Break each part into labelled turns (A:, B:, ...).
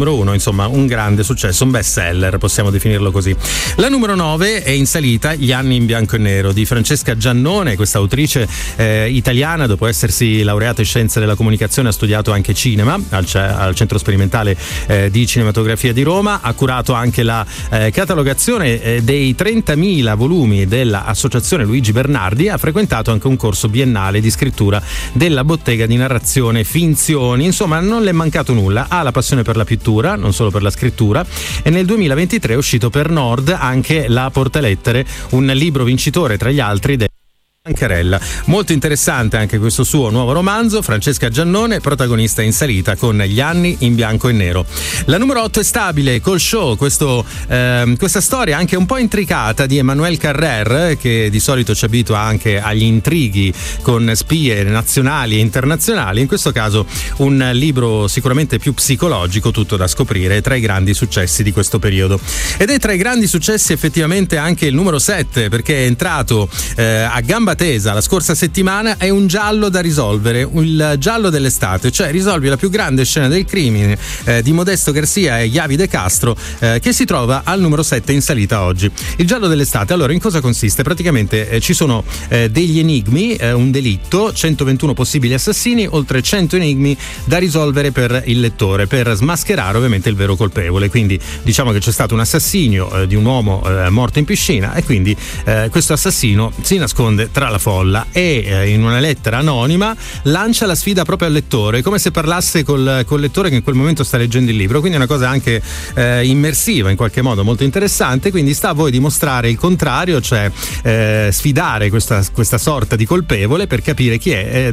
A: numero 1, insomma un grande successo, un best seller, possiamo definirlo così. La numero 9 è in salita Gli anni in bianco e nero di Francesca Giannone, questa autrice italiana. Dopo essersi laureata in scienze della comunicazione ha studiato anche cinema al Centro Sperimentale di Cinematografia di Roma, ha curato anche la catalogazione dei 30.000 volumi dell'Associazione Luigi Bernardi, ha frequentato anche un corso biennale di scrittura della bottega di narrazione Finzioni. Insomma, non le è mancato nulla, ha la passione per la pittura, non solo per la scrittura, e nel 2023 è uscito per Nord anche La Portalettere, un libro vincitore tra gli altri Ancarella. Molto interessante anche questo suo nuovo romanzo. Francesca Giannone, protagonista in salita con Gli anni in bianco e nero. La numero 8 è Stabile col show, questa storia anche un po' intricata di Emmanuel Carrère, che di solito ci abitua anche agli intrighi con spie nazionali e internazionali. In questo caso un libro sicuramente più psicologico, tutto da scoprire, tra i grandi successi di questo periodo. Ed è tra i grandi successi effettivamente anche il numero 7, perché è entrato a gamba tesa la scorsa settimana. È un giallo da risolvere, il giallo dell'estate, cioè risolvi la più grande scena del crimine di Modesto Garcia e Javi De Castro, che si trova al numero 7 in salita oggi. Il giallo dell'estate, allora, in cosa consiste? Praticamente ci sono degli enigmi, un delitto, 121 possibili assassini, oltre 100 enigmi da risolvere per il lettore, per smascherare ovviamente il vero colpevole. Quindi diciamo che c'è stato un assassinio di un uomo morto in piscina, e quindi questo assassino si nasconde tra la folla e in una lettera anonima lancia la sfida proprio al lettore, come se parlasse col lettore che in quel momento sta leggendo il libro. Quindi è una cosa anche immersiva, in qualche modo molto interessante. Quindi sta a voi dimostrare il contrario, cioè sfidare questa sorta di colpevole per capire chi è.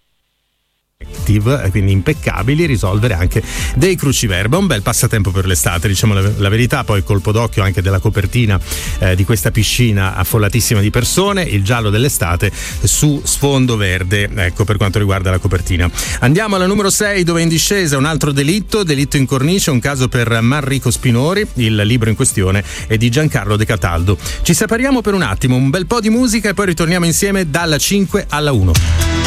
A: Quindi impeccabili, risolvere anche dei cruciverba. Un bel passatempo per l'estate, diciamo la verità. Poi colpo d'occhio anche della copertina di questa piscina affollatissima di persone, il giallo dell'estate su sfondo verde, ecco, per quanto riguarda la copertina. Andiamo alla numero 6, dove è in discesa un altro delitto in cornice, un caso per Manrico Spinori. Il libro in questione è di Giancarlo De Cataldo. Ci separiamo per un attimo, un bel po' di musica, e poi ritorniamo insieme dalla 5 alla 1.